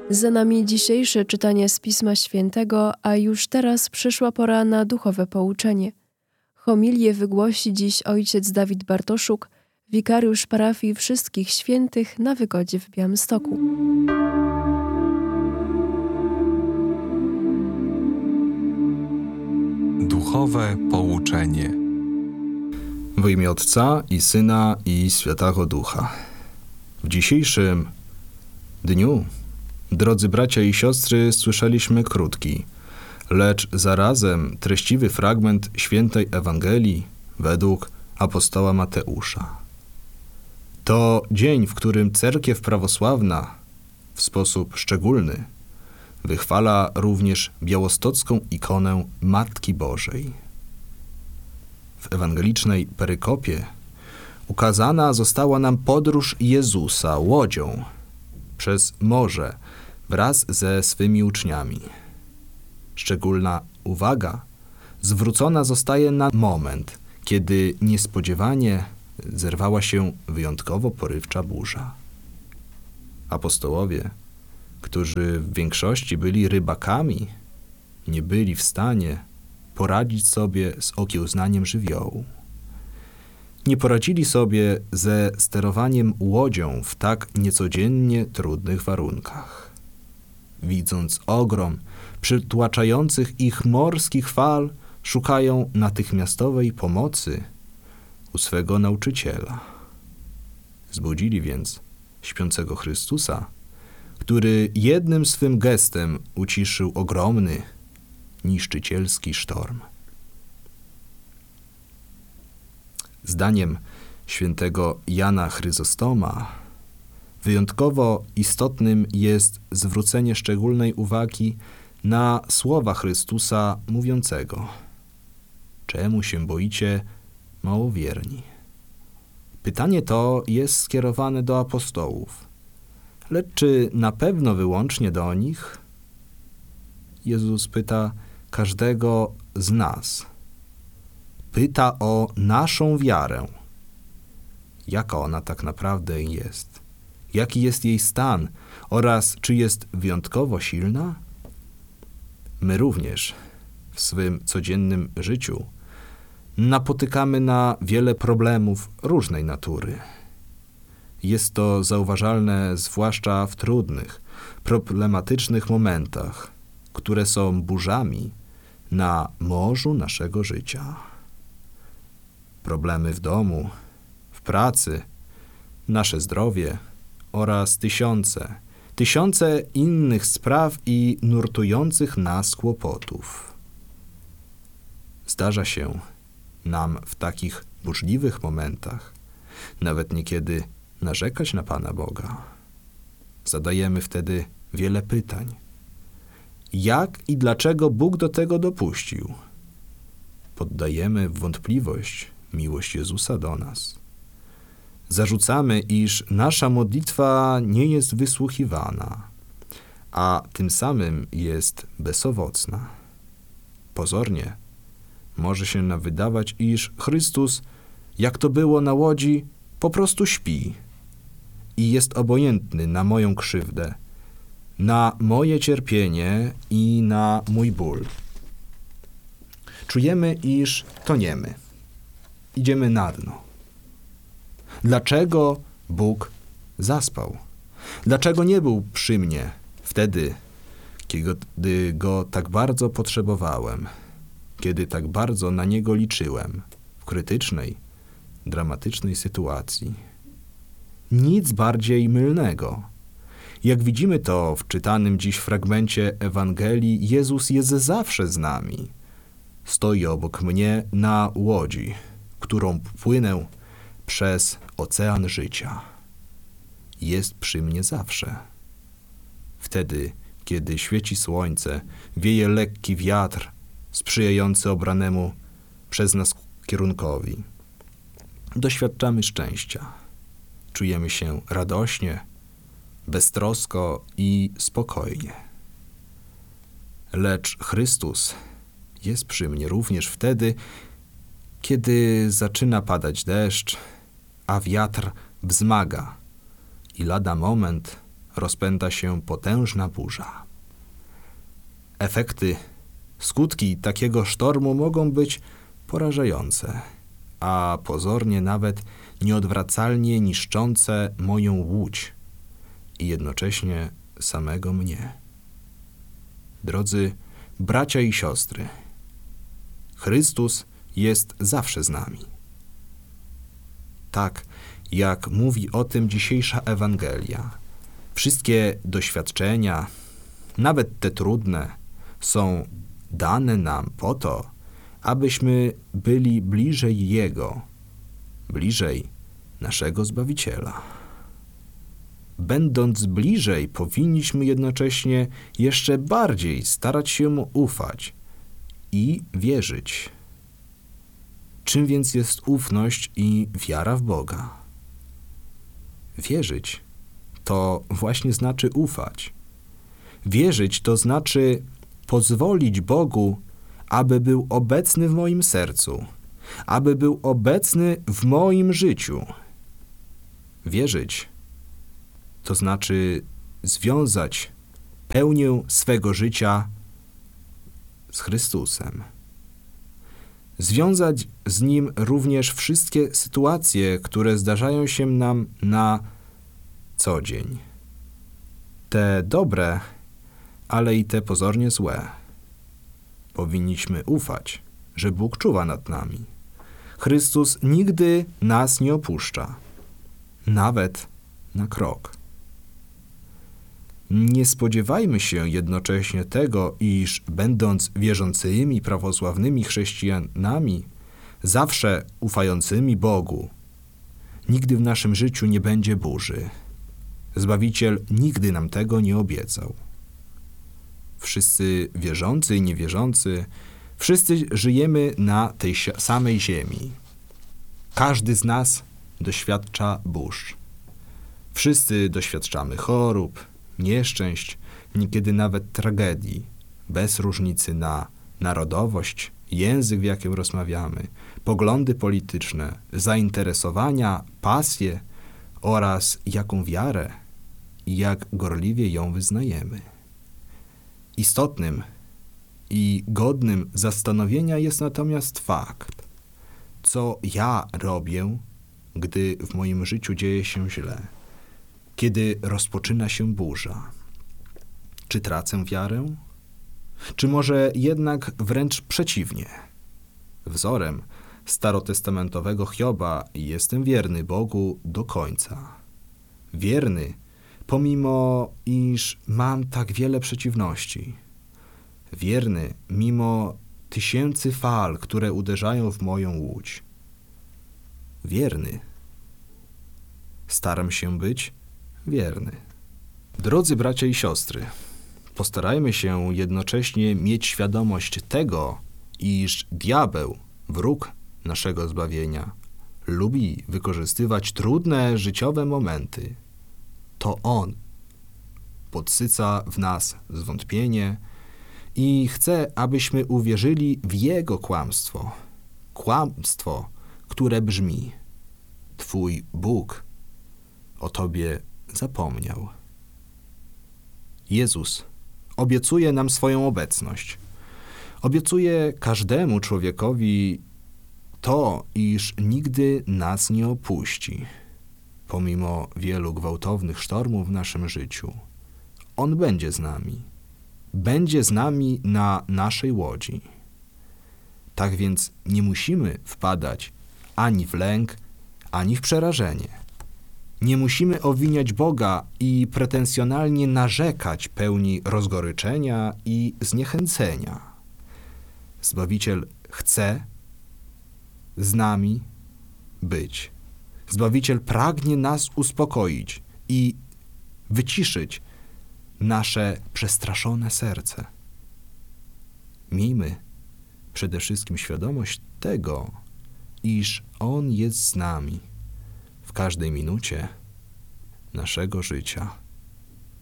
Za nami dzisiejsze czytanie z Pisma Świętego, a już teraz przyszła pora na duchowe pouczenie. Homilię wygłosi dziś ojciec Dawid Bartoszuk, wikariusz parafii Wszystkich Świętych na Wygodzie w Białymstoku. Duchowe pouczenie. W imię Otca i Syna i Świętego Ducha. W dzisiejszym dniu, drodzy bracia i siostry, słyszeliśmy krótki, lecz zarazem treściwy fragment świętej Ewangelii według apostoła Mateusza. To dzień, w którym cerkiew prawosławna w sposób szczególny wychwala również białostocką ikonę Matki Bożej. W ewangelicznej perykopie ukazana została nam podróż Jezusa łodzią przez morze wraz ze swymi uczniami. Szczególna uwaga zwrócona zostaje na moment, kiedy niespodziewanie zerwała się wyjątkowo porywcza burza. Apostołowie, którzy w większości byli rybakami, nie byli w stanie poradzić sobie z okiełznaniem żywiołu. Nie poradzili sobie ze sterowaniem łodzią w tak niecodziennie trudnych warunkach. Widząc ogrom przytłaczających ich morskich fal, szukają natychmiastowej pomocy u swego nauczyciela. Zbudzili więc śpiącego Chrystusa, który jednym swym gestem uciszył ogromny, niszczycielski sztorm. Zdaniem świętego Jana Chryzostoma wyjątkowo istotnym jest zwrócenie szczególnej uwagi na słowa Chrystusa mówiącego: czemu się boicie, małowierni? Pytanie to jest skierowane do apostołów, lecz czy na pewno wyłącznie do nich? Jezus pyta każdego z nas. Pyta o naszą wiarę. Jaka ona tak naprawdę jest? Jaki jest jej stan oraz czy jest wyjątkowo silna? My również w swym codziennym życiu napotykamy na wiele problemów różnej natury. Jest to zauważalne zwłaszcza w trudnych, problematycznych momentach, które są burzami na morzu naszego życia. Problemy w domu, w pracy, nasze zdrowie oraz tysiące innych spraw i nurtujących nas kłopotów. Zdarza się nam w takich burzliwych momentach nawet niekiedy narzekać na Pana Boga. Zadajemy wtedy wiele pytań. Jak i dlaczego Bóg do tego dopuścił? Poddajemy w wątpliwość miłość Jezusa do nas. Zarzucamy, iż nasza modlitwa nie jest wysłuchiwana, a tym samym jest bezowocna. Pozornie może się nam wydawać, iż Chrystus, jak to było na łodzi, po prostu śpi i jest obojętny na moją krzywdę, na moje cierpienie i na mój ból. Czujemy, iż toniemy. Idziemy na dno. Dlaczego Bóg zaspał? Dlaczego nie był przy mnie wtedy, kiedy Go tak bardzo potrzebowałem, kiedy tak bardzo na Niego liczyłem, w krytycznej, dramatycznej sytuacji? Nic bardziej mylnego. Jak widzimy to w czytanym dziś fragmencie Ewangelii, Jezus jest zawsze z nami. Stoi obok mnie na łodzi, którą płynę przez ocean życia. Jest przy mnie zawsze. Wtedy, kiedy świeci słońce, wieje lekki wiatr, sprzyjający obranemu przez nas kierunkowi. Doświadczamy szczęścia. Czujemy się radośnie, beztrosko i spokojnie. Lecz Chrystus jest przy mnie również wtedy, kiedy zaczyna padać deszcz, a wiatr wzmaga i lada moment rozpęta się potężna burza. Efekty, skutki takiego sztormu mogą być porażające, a pozornie nawet nieodwracalnie niszczące moją łódź i jednocześnie samego mnie. Drodzy bracia i siostry, Chrystus jest zawsze z nami. Tak, jak mówi o tym dzisiejsza Ewangelia, wszystkie doświadczenia, nawet te trudne, są dane nam po to, abyśmy byli bliżej Jego, bliżej naszego Zbawiciela. Będąc bliżej, powinniśmy jednocześnie jeszcze bardziej starać się Mu ufać i wierzyć. Czym więc jest ufność i wiara w Boga? Wierzyć to właśnie znaczy ufać. Wierzyć to znaczy pozwolić Bogu, aby był obecny w moim sercu, aby był obecny w moim życiu. Wierzyć to znaczy związać pełnię swego życia z Chrystusem. Związać z Nim również wszystkie sytuacje, które zdarzają się nam na co dzień. Te dobre, ale i te pozornie złe. Powinniśmy ufać, że Bóg czuwa nad nami. Chrystus nigdy nas nie opuszcza, nawet na krok. Nie spodziewajmy się jednocześnie tego, iż będąc wierzącymi, prawosławnymi chrześcijanami, zawsze ufającymi Bogu, nigdy w naszym życiu nie będzie burzy. Zbawiciel nigdy nam tego nie obiecał. Wszyscy wierzący i niewierzący, wszyscy żyjemy na tej samej ziemi. Każdy z nas doświadcza burz. Wszyscy doświadczamy chorób, nieszczęść, niekiedy nawet tragedii, bez różnicy na narodowość, język, w jakim rozmawiamy, poglądy polityczne, zainteresowania, pasje oraz jaką wiarę i jak gorliwie ją wyznajemy. Istotnym i godnym zastanowienia jest natomiast fakt, co ja robię, gdy w moim życiu dzieje się źle, kiedy rozpoczyna się burza. Czy tracę wiarę? Czy może jednak wręcz przeciwnie? Wzorem starotestamentowego Hioba jestem wierny Bogu do końca. Wierny, pomimo iż mam tak wiele przeciwności. Wierny, mimo tysięcy fal, które uderzają w moją łódź. Wierny. Staram się być wierny. Drodzy bracia i siostry, postarajmy się jednocześnie mieć świadomość tego, iż diabeł, wróg naszego zbawienia, lubi wykorzystywać trudne życiowe momenty. To on podsyca w nas zwątpienie i chce, abyśmy uwierzyli w jego kłamstwo. Kłamstwo, które brzmi: Twój Bóg o Tobie zapomniał. Jezus obiecuje nam swoją obecność. Obiecuje każdemu człowiekowi to, iż nigdy nas nie opuści. Pomimo wielu gwałtownych sztormów w naszym życiu, On będzie z nami. Będzie z nami na naszej łodzi. Tak więc nie musimy wpadać ani w lęk, ani w przerażenie. Nie musimy obwiniać Boga i pretensjonalnie narzekać pełni rozgoryczenia i zniechęcenia. Zbawiciel chce z nami być. Zbawiciel pragnie nas uspokoić i wyciszyć nasze przestraszone serce. Miejmy przede wszystkim świadomość tego, iż On jest z nami w każdej minucie naszego życia.